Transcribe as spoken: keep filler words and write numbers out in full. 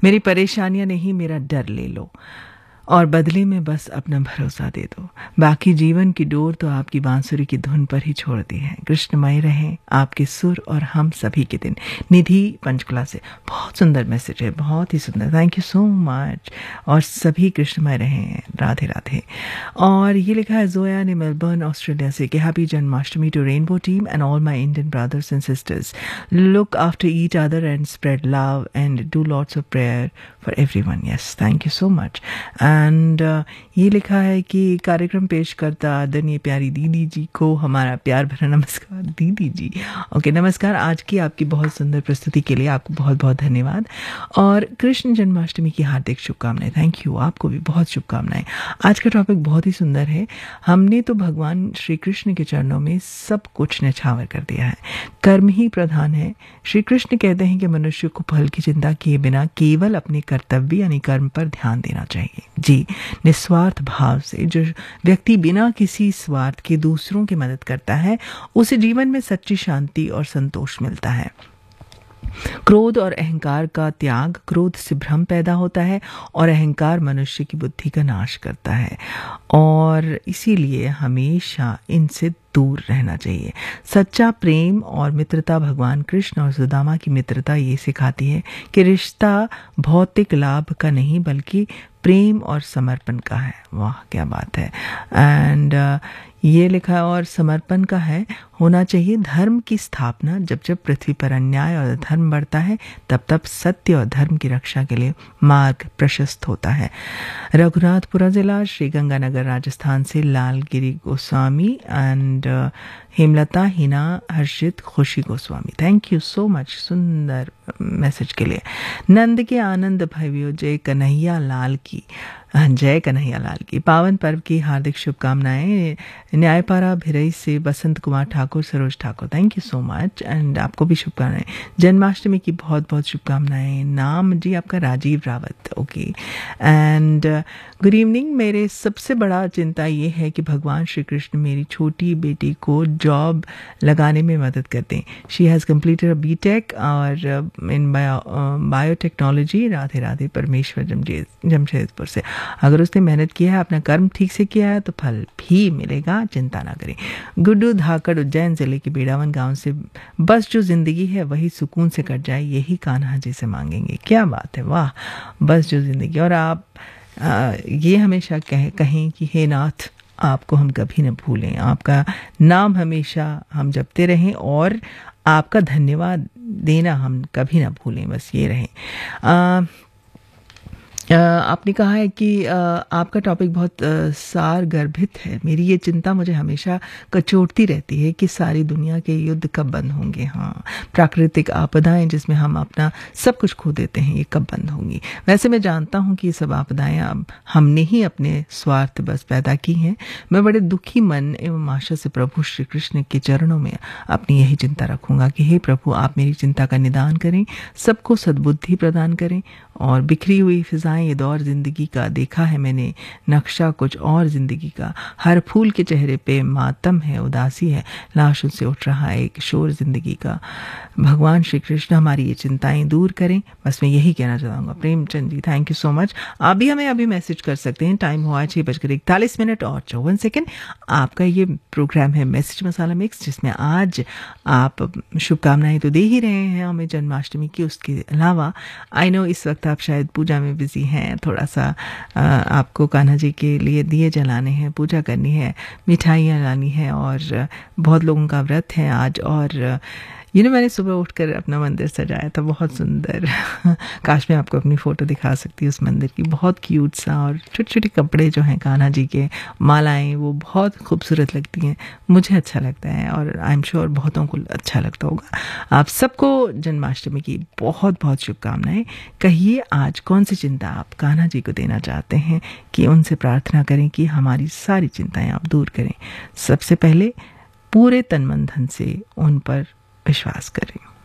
मेरी परेशानियां नहीं, मेरा डर ले लो और बदले में बस अपना भरोसा दे दो। बाकी जीवन की डोर तो आपकी बांसुरी की धुन पर ही छोड़ दी है। कृष्णमय रहें आपके सुर और हम सभी के दिन। निधि पंचकुला से। बहुत सुंदर मैसेज है, बहुत ही सुंदर, थैंक यू सो मच। और सभी कृष्णमय रहें, राधे राधे। और ये लिखा है जोया ने मेलबर्न ऑस्ट्रेलिया से कि happy Janmashtami to rainbow team and all my Indian brothers and sisters. Look after each other and spread love and do lots of prayer for everyone. Yes, thank you so much. And uh, ये लिखा है कि कार्यक्रम पेश करता आदरणीय प्यारी दीदी जी को हमारा प्यार भरा नमस्कार। दीदी जी ओके, नमस्कार। आज की आपकी बहुत सुंदर प्रस्तुति के लिए आपको बहुत बहुत धन्यवाद और कृष्ण जन्माष्टमी की हार्दिक शुभकामनाएं। थैंक यू, आपको भी बहुत शुभकामनाएं। आज का टॉपिक बहुत ही सुंदर है। हमने तो भगवान श्री कृष्ण के चरणों में सब कुछ न्यौछावर कर दिया है, कर्म ही प्रधान है। श्री कृष्ण कहते हैं कि मनुष्य को फल की चिंता किए बिना केवल अपने कर्तव्य यानी कर्म पर ध्यान देना चाहिए। जी, निस्वार्थ भाव से जो व्यक्ति बिना किसी स्वार्थ के दूसरों की मदद करता है उसे जीवन में सच्ची शांति और संतोष मिलता है। क्रोध और अहंकार का त्याग, क्रोध से भ्रम पैदा होता है और अहंकार मनुष्य की बुद्धि का नाश करता है और इसीलिए हमेशा इनसे दूर रहना चाहिए। सच्चा प्रेम और मित्रता, भगवान कृष्ण और सुदामा की मित्रता ये सिखाती है कि रिश्ता भौतिक लाभ का नहीं बल्कि प्रेम और समर्पण का है। वाह, क्या बात है। एंड uh, ये लिखा और समर्पण का है होना चाहिए। धर्म की स्थापना जब जब पृथ्वी पर अन्याय और धर्म बढ़ता है तब तब सत्य और धर्म की रक्षा के लिए मार्ग प्रशस्त होता है। रघुनाथपुरा जिला, श्री गंगानगर, राजस्थान से लालगिरी गोस्वामी एंड uh, हेमलता, हिना, हर्षित, खुशी Goswami, thank you so much सुंदर मैसेज के लिए। नंद के आनंद भवियो, जय कन्हैया लाल की, जय कन्हैया लाल की। पावन पर्व की हार्दिक शुभकामनाएं। न्यायपारा भिरई से Basant Kumar Thakur, Saroj Thakur, thank you so much and आपको भी शुभकामनाएं। जन्माष्टमी की बहुत बहुत शुभकामनाएं। नाम जी आपका Rajiv Rawat, okay. And good evening. मेरे सबसे बड़ा चिंता ये है कि भगवान श्री कृष्ण मेरी छोटी बेटी को जॉब लगाने में मदद करते हैं। She has completed B take और इन बायोटेक्नोलॉजी। राधे राधे। परमेश्वर जमशेदपुर से। अगर उसने मेहनत किया है, अपना कर्म ठीक से किया है तो फल भी मिलेगा, चिंता ना करें। गुड्डू धाकड़, उज्जैन जिले के बेड़ावन गांव से। बस जो जिंदगी है वही सुकून से कट जाए, यही कान्हा जी से मांगेंगे। क्या बात है, वाह। बस जो जिंदगी, और आप आ, ये हमेशा कहें कहें कि हे नाथ, आपको हम कभी न भूलें, आपका नाम हमेशा हम जपते रहें और आपका धन्यवाद देना हम कभी ना भूलें, बस ये रहें। आ, Uh, आपने कहा है कि uh, आपका टॉपिक बहुत uh, सार गर्भित है। मेरी ये चिंता मुझे हमेशा कचोटती रहती है कि सारी दुनिया के युद्ध कब बंद होंगे। हाँ, प्राकृतिक आपदाएं जिसमें हम अपना सब कुछ खो देते हैं, ये कब बंद होंगी। वैसे मैं जानता हूँ कि ये सब आपदाएं अब हमने ही अपने स्वार्थ बस पैदा की हैं। मैं बड़े दुखी मन एवं आशा से प्रभु श्री कृष्ण के चरणों में अपनी यही चिंता रखूंगा कि हे प्रभु, आप मेरी चिंता का निदान करें, सबको सद्बुद्धि प्रदान करें और बिखरी हुई फिजाएं, ये दौर जिंदगी का देखा है मैंने नक्शा कुछ और जिंदगी का। हर फूल के चेहरे पे मातम है, उदासी है, लाशों से उठ रहा है एक शोर जिंदगी का। भगवान श्री कृष्ण हमारी ये चिंताएं दूर करें, बस मैं यही कहना चाहूँगा। Premchand ji, thank you so much. आप भी हमें अभी मैसेज कर सकते हैं। टाइम हुआ छः बजकर इकतालीस मिनट और चौवन सेकेंड। आपका ये प्रोग्राम है मैसेज मसाला मिक्स, जिसमें आज आप शुभकामनाएं तो दे ही रहे हैं हमें जन्माष्टमी की। उसके अलावा आई नो इस वक्त आप शायद पूजा में बिजी हैं, थोड़ा सा आ, आपको कान्हा जी के लिए दिए जलाने हैं, पूजा करनी है, मिठाइयाँ लानी है और बहुत लोगों का व्रत है आज। और यू नो मैंने सुबह उठकर अपना मंदिर सजाया था, बहुत सुंदर। काश मैं आपको अपनी फ़ोटो दिखा सकती उस मंदिर की, बहुत क्यूट सा। और छोटे छोटे कपड़े जो हैं कान्हा जी के, मालाएं, वो बहुत खूबसूरत लगती हैं। मुझे अच्छा लगता है और आई एम श्योर बहुतों को अच्छा लगता होगा। आप सबको जन्माष्टमी की बहुत बहुत शुभकामनाएं। कहिए आज कौन सी चिंता आप कान्हा जी को देना चाहते हैं कि उनसे प्रार्थना करें कि हमारी सारी चिंताएं आप दूर करें। सबसे पहले पूरे तन मन धन से उन पर विश्वास करें।